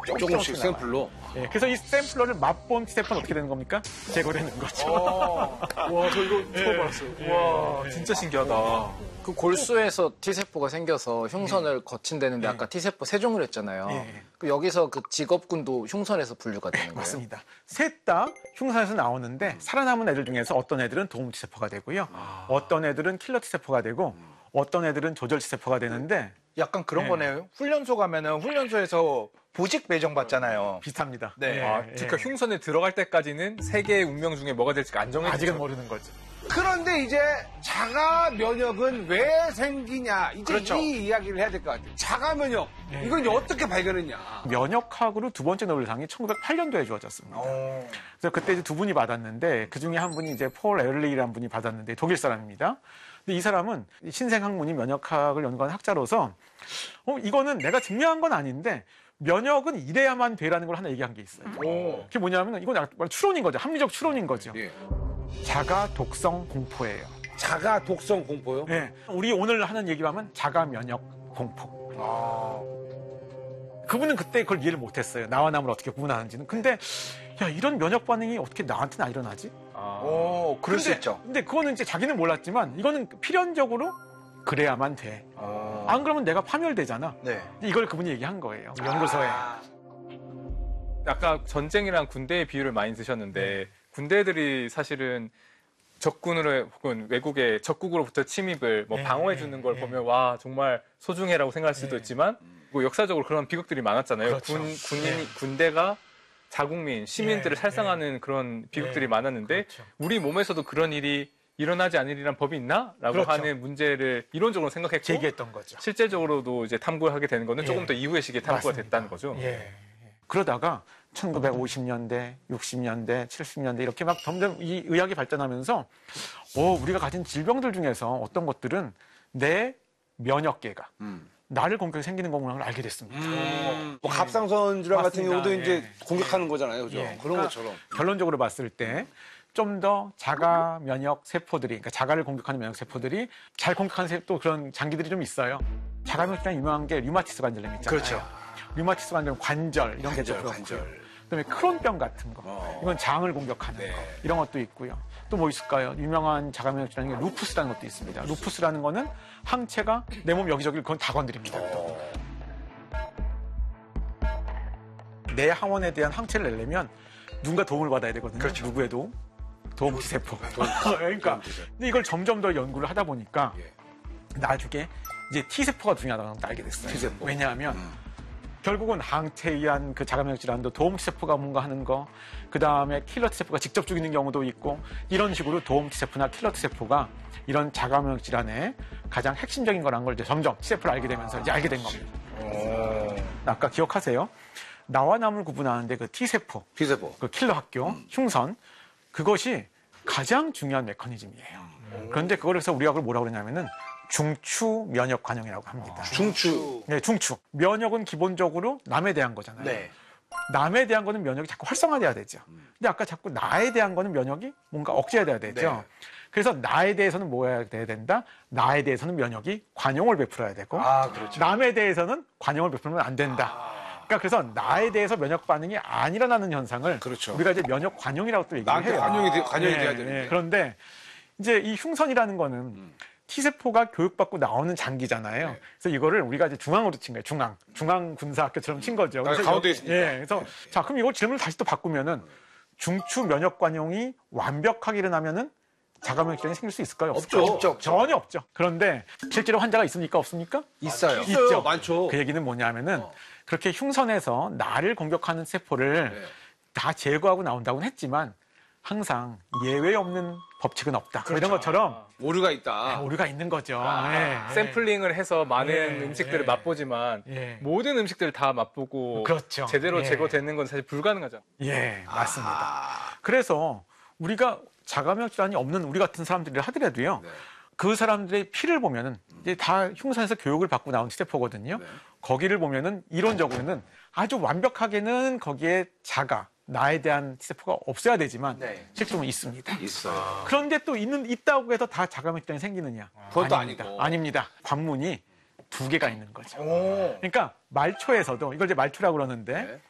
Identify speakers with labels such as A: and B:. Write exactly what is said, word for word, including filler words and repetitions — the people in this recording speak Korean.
A: 조금씩, 조금씩 샘플로.
B: 예, 그래서 이 샘플러를 맛본 T세포는 어떻게 되는 겁니까? 제거되는 거죠.
C: 와, 저 이거 처음 알았어요. 예, 와,
B: 예,
C: 진짜 신기하다.
D: 그 골수에서 T세포가 생겨서 흉선을 거친다는데 아까 T세포 세 종류 했잖아요.
B: 예.
D: 그 여기서 그 직업군도 흉선에서 분류가 되는 거예요?
B: 맞습니다. 셋 다 흉선에서 나오는데 살아남은 애들 중에서 어떤 애들은 도움 T세포가 되고요. 아. 어떤 애들은 킬러 T세포가 되고 어떤 애들은 조절 T세포가 되는데
E: 약간 그런
B: 예.
E: 거네요. 훈련소 가면은 훈련소에서 보직 배정 받잖아요.
B: 비슷합니다.
E: 네.
B: 예,
C: 아,
B: 예.
C: 그러니까 흉선에 들어갈 때까지는 세 개의 운명 중에 뭐가 될지 안 정해져.
B: 아직은 모르는 거죠.
A: 그런데 이제 자가 면역은 왜 생기냐. 이제
E: 그렇죠.
A: 이 이야기를 해야 될 것 같아요. 자가 면역.
B: 네.
A: 이건 어떻게 발견했냐.
B: 면역학으로 두 번째 노벨상이 천구백팔 년도에 주어졌습니다.
E: 오.
B: 그래서 그때 이제 두 분이 받았는데 그 중에 한 분이 이제 폴 에를리라는 분이 받았는데 독일 사람입니다. 근데 이 사람은 신생학문이 면역학을 연구한 학자로서 어, 이거는 내가 증명한 건 아닌데 면역은 이래야만 돼라는 걸 하나 얘기한 게 있어요.
A: 오.
B: 그게 뭐냐면 이건 약간 추론인 거죠. 합리적 추론인 거죠.
A: 예.
B: 자가 독성 공포예요.
A: 자가 독성 공포요?
B: 네. 우리 오늘 하는 얘기로 하면 자가 면역 공포.
A: 아.
B: 그분은 그때 그걸 이해를 못했어요. 나와 남을 어떻게 구분하는지는. 근데 야 이런 면역 반응이 어떻게 나한테는 안 일어나지?
C: 아.
E: 오, 그럴 수
B: 근데,
E: 있죠.
B: 근데 그거는 이제 자기는 몰랐지만 이거는 필연적으로 그래야만 돼.
E: 어.
B: 안 그러면 내가 파멸되잖아.
E: 네.
B: 이걸 그분이 얘기한 거예요. 연구소에.
E: 아.
C: 아까 전쟁이랑 군대의 비유를 많이 드셨는데 군대들이 사실은 적군으로 혹은 외국의 적국으로부터 침입을 뭐
B: 네,
C: 방어해
B: 네,
C: 주는 걸
B: 네.
C: 보면 와 정말 소중해라고 생각할 수도
B: 네.
C: 있지만 뭐 역사적으로 그런 비극들이 많았잖아요.
B: 그렇죠.
C: 군 군인
B: 네.
C: 군대가 자국민 시민들을
B: 네,
C: 살상하는 그런 비극들이
B: 네,
C: 많았는데
B: 그렇죠.
C: 우리 몸에서도 그런 일이 일어나지 않으리란 법이 있나라고
B: 그렇죠.
C: 하는 문제를 이론적으로 생각했고
B: 제기했던 거죠.
C: 실제적으로도 이제 탐구를 하게 되는 거는
B: 예.
C: 조금 더 이후의 시기에 탐구가
B: 맞습니다.
C: 됐다는 거죠.
B: 예. 예. 그러다가 천구백오십 년대, 육십 년대, 칠십 년대 이렇게 막 점점 이 의학이 발전하면서 오, 우리가 가진 질병들 중에서 어떤 것들은 내 면역계가
A: 음.
B: 나를 공격해 생기는 거구나 걸 알게 됐습니다.
A: 음. 뭐 갑상선 질환 같은
B: 맞습니다.
A: 경우도 이제
B: 예.
A: 공격하는 거잖아요. 그죠?
B: 예.
A: 그런
B: 그러니까
A: 것처럼.
B: 결론적으로 봤을 때 좀 더 자가 면역 세포들이, 그러니까 자가를 공격하는 면역 세포들이 잘 공격하는 세- 또 그런 장기들이 좀 있어요. 자가 면역이랑 유명한 게 류마티스 관절염 있잖아요.
A: 그렇죠.
B: 류마티스 관절염 관절 이런 게 좀
A: 관절,
B: 그렇고요.
A: 관절.
B: 그다음에 크론병 같은 거,
A: 어.
B: 이건 장을 공격하는
A: 네.
B: 거 이런 것도 있고요. 또 뭐 있을까요? 유명한 자가 면역 질환이 루푸스라는 것도 있습니다. 루푸스라는 거는 항체가 내 몸 여기저기를 그건 다 건드립니다.
A: 어.
B: 내 항원에 대한 항체를 내려면 누군가 도움을 받아야 되거든요.
A: 그렇죠.
B: 누구의 도움? 도움 T세포. 그러니까 근데 이걸 점점 더 연구를 하다 보니까
A: 예.
B: 나중에 이제 T세포가 중요하다는 걸 알게 됐어요.
A: T세포.
B: 왜냐하면
A: 음.
B: 결국은 항체에 의한 그 자가면역 질환도 도움 T세포가 뭔가 하는 거, 그 다음에 킬러 T세포가 직접 죽이는 경우도 있고 이런 식으로 도움 T세포나 킬러 T세포가 이런 자가면역 질환의 가장 핵심적인 거라는 걸 이제 점점 T세포를 알게 되면서 이제 알게 된 겁니다.
E: 오.
B: 아까 기억하세요? 나와 남을 구분하는데 그 T세포,
A: T세포.
B: 그 킬러 학교,
A: 음.
B: 흉선, 그것이 가장 중요한 메커니즘이에요. 그런데 그걸 해서 우리가 그걸 뭐라고 그러냐면은 중추 면역 관용이라고 합니다.
A: 중추.
B: 네, 중추. 면역은 기본적으로 남에 대한 거잖아요.
E: 네.
B: 남에 대한 거는 면역이 자꾸 활성화돼야 되죠. 근데 아까 자꾸 나에 대한 거는 면역이 뭔가 억제돼야 되죠.
A: 네.
B: 그래서 나에 대해서는 뭐 해야 된다? 나에 대해서는 면역이 관용을 베풀어야 되고
E: 아, 그렇죠.
B: 남에 대해서는 관용을 베풀면 안 된다. 그러니까 그래서 나에 대해서 면역 반응이 안 일어나는 현상을
A: 그렇죠.
B: 우리가 이제 면역 관용이라고 또 얘기를
A: 나한테
B: 해요.
A: 관용이, 돼- 관용이
B: 네,
A: 돼야
B: 네.
A: 되는데.
B: 그런데 이제 이 흉선이라는 거는
A: 음.
B: T세포가 교육받고 나오는 장기잖아요.
A: 네.
B: 그래서 이거를 우리가 이제 중앙으로 친 거예요. 중앙. 중앙군사학교처럼 친 거죠.
A: 아,
B: 그래서
A: 가운데에
B: 여-
A: 있으니까.
B: 예. 그래서 자, 그럼 이걸 질문을 다시 또 바꾸면은 중추 면역 관용이 완벽하게 일어나면은 자가면역 질환이 생길 수 있을까요? 없을까요?
A: 없죠.
E: 없죠.
B: 전혀 없죠. 그런데 실제로 환자가 있습니까? 없습니까?
E: 있어요.
A: 있어요.
B: 있죠.
A: 많죠.
B: 그 얘기는 뭐냐면은
A: 어.
B: 그렇게 흉선에서 나를 공격하는 세포를
A: 네.
B: 다 제거하고 나온다고는 했지만 항상 예외 없는 법칙은 없다. 뭐 이런 것처럼
A: 오류가 있다.
B: 오류가 있는 거죠.
A: 아,
B: 예,
C: 샘플링을 해서 많은
B: 예,
C: 음식들을
B: 예.
C: 맛보지만
B: 예.
C: 모든 음식들을 다 맛보고
B: 그렇죠.
C: 제대로
B: 예.
C: 제거되는 건 사실 불가능하죠.
B: 예, 맞습니다.
A: 아.
B: 그래서 우리가 자가면역 질환이 없는 우리 같은 사람들이 하더라도요.
A: 네.
B: 그 사람들의 피를 보면은 이제 다 흉산에서 교육을 받고 나온 T세포거든요.
A: 네.
B: 거기를 보면은 이론적으로는 아주 완벽하게는 거기에 자가 나에 대한 T세포가 없어야 되지만
E: 네.
B: 실제로는 있습니다.
A: 있어요.
B: 그런데 또 있는 있다고 해서 다 자가면역 질환이 생기느냐?
A: 그것도
B: 아닙니다.
A: 아니고.
B: 아닙니다. 관문이 두 개가 있는 거죠.
E: 오.
B: 그러니까 말초에서도 이걸 이제 말초라고 그러는데
A: 네.